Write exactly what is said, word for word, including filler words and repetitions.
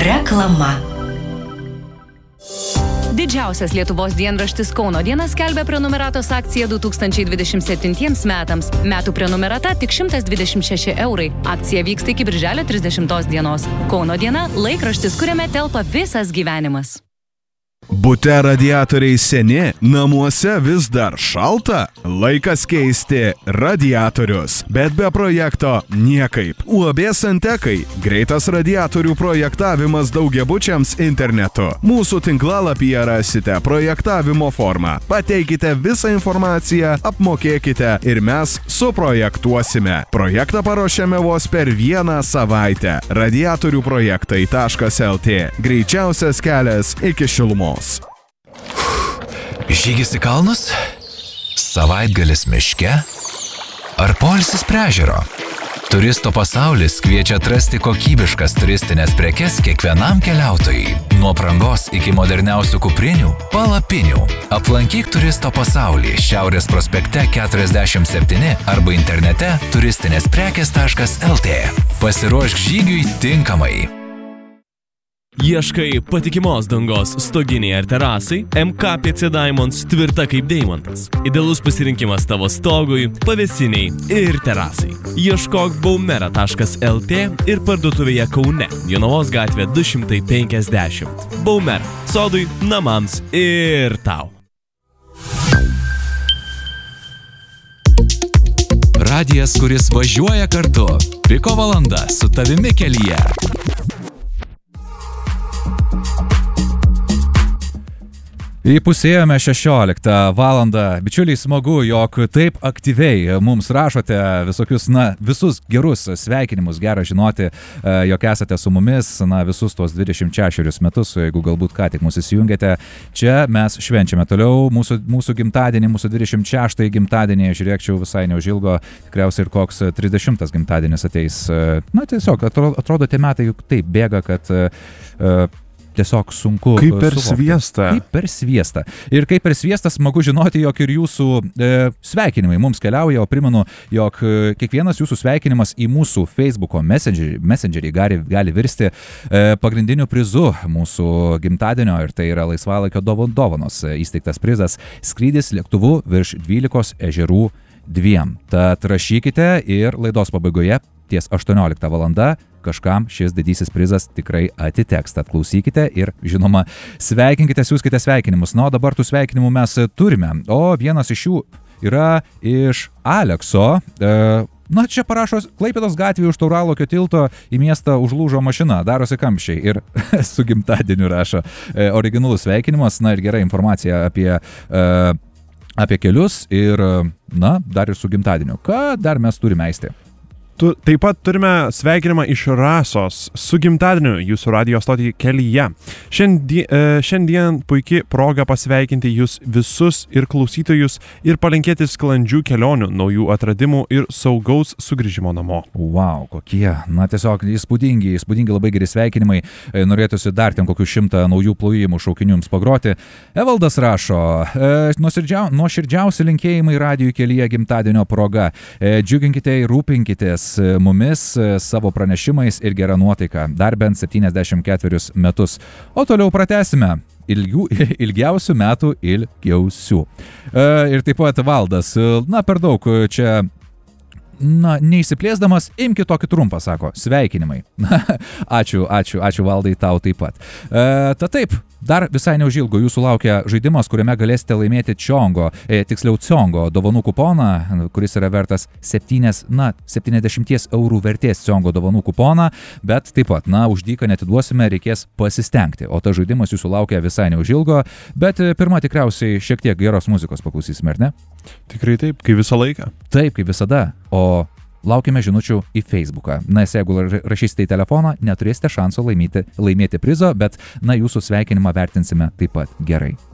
Reklama. Didžiausias Lietuvos dienraštis Kauno diena skelbia prenumeratos akciją du tūkstančiai dvidešimt septintiems metams. Metų prenumerata tik šimtas dvidešimt šeši eurai. Akcija vyksta iki birželio trisdešimtos dienos. Kauno diena – laikraštis, kuriame telpa visas gyvenimas. Bute radiatoriai seni, namuose vis dar šalta? Laikas keisti radiatorius, bet be projekto niekaip. U A B Santekai – greitas radiatorių projektavimas daugiabučiams internetu. Mūsų tinklalapyje rasite projektavimo formą. Pateikite visą informaciją, apmokėkite ir mes suprojektuosime. Projektą paruošiame vos per vieną savaitę. radiatorių projektai taškas el tė – greičiausias kelias iki šilumos. Žygis į kalnus? Savaitgalis miške? Ar poilsis prie ežero? Turisto pasaulis kviečia atrasti kokybiškas turistinės prekes kiekvienam keliautojui. Nuo prangos iki moderniausių kuprinių, palapinių. Aplankyk turisto pasaulį Šiaurės prospekte keturiasdešimt septyni arba internete turistinės prekės taškas el tė. Pasiruošk žygiui tinkamai. Ieškai patikimos dangos stoginiai ar terasai? M K P C Diamonds tvirta kaip deimantas. Idealus pasirinkimas tavo stogui, pavėsiniai ir terasai. Ieškok baumera taškas el tė ir parduotuvėje Kaune, Jonavos gatvė du šimtai penkiasdešimt. Baumera – sodui, namams ir tau. Radijas, kuris važiuoja kartu. Piko valanda su tavimi kelyje. Įpusėjome šešioliktą valandą. Bičiuliai, smagu, jog taip aktyviai mums rašote visokius, na, visus gerus sveikinimus. Gera žinoti, jog esate su mumis, na, visus tos dvidešimt šešerius metus, jeigu galbūt ką tik mūsų įsijungėte. Čia mes švenčiame toliau mūsų, mūsų gimtadienį, mūsų dvidešimt šeštąjį gimtadienį. Žiūrėkčiau visai neužilgo, tikriausiai ir koks trisdešimtas gimtadienis ateis. Na, tiesiog, atrodo, atrodo tie metai juk taip bėga, kad... Uh, tiesiog sunku kaip per suvokti. sviestą. Kaip per sviestą. Ir kaip per sviestą smagu žinoti, jog ir jūsų e, sveikinimai mums keliauja, o primenu, jog e, kiekvienas jūsų sveikinimas į mūsų Facebooko messengerį, messengerį gali, gali virsti e, pagrindiniu prizu mūsų gimtadienio, ir tai yra laisvalaikio dovanos įsteigtas prizas skrydis lėktuvu virš dvylikos ežerų dviem. Tad rašykite ir laidos pabaigoje ties aštuoniolikta valanda kažkam šis didysis prizas tikrai atiteks. Tad klausykite ir, žinoma, sveikinkite, siųskite sveikinimus. Na, o dabar tų sveikinimų mes turime. O vienas iš jų yra iš Alekso. E, na, čia parašo, Klaipėdos gatvėje už Tauralokio tilto į miestą užlūžo mašina, darosi kamščiai. Ir su gimtadieniu rašo e, originalus sveikinimas. Na ir gera informacija apie... E, apie kelius ir, na, dar ir su gimtadieniu. Ką dar mes turime, Aisti? Tu, taip pat turime sveikinimą iš Rasos su gimtadieniu jūsų radijo stotį kelyje. Šiandien, šiandien puikiai proga pasveikinti jūs visus ir klausytojus ir palinkėti sklandžių kelionių, naujų atradimų ir saugaus sugrįžimo namo. Wow, kokie, na tiesiog įspūdingi, įspūdingi labai geri sveikinimai. Norėtųsi dar ten kokių šimtą naujų plojimų šaukinių jums pagroti. Evaldas rašo, nuoširdžiau, nuoširdžiausi linkėjimai radijų kelyje gimtadienio proga. Džiuginkite ir rūpinkitės mumis savo pranešimais ir gerą nuotaiką. Dar bent septyniasdešimt ketverius metus. O toliau pratęsime. Ilgių, ilgiausių metų ilgiausių. E, ir taip pat Valdas. Na, per daug čia... Na, neįsiplėsdamas, imki tokį trumpą, sako. Sveikinimai. ačiū, ačiū, ačiū Valdai, tau taip pat. E, ta taip, dar visai neužilgo jūsų laukia žaidimas, kuriame galėsite laimėti Čiongo, e, tiksliau Ciongo dovanų kuponą, kuris yra vertas septynias, na, septyniasdešimt eurų vertės Ciongo dovanų kuponą, bet taip pat, na, už dyką netiduosime, reikės pasistengti. O tas žaidimas jūsų laukia visai neužilgo, bet pirmą tikriausiai šiek tiek geros muzikos paklausysime, ar ne? Tikrai taip, kaip visą laiką. Taip, kaip visada. O laukime žinučių į Facebooką. Na, jeigu rašysite į telefoną, neturėsite šansų laimėti, laimėti prizo, bet, na, jūsų sveikinimą vertinsime taip pat gerai.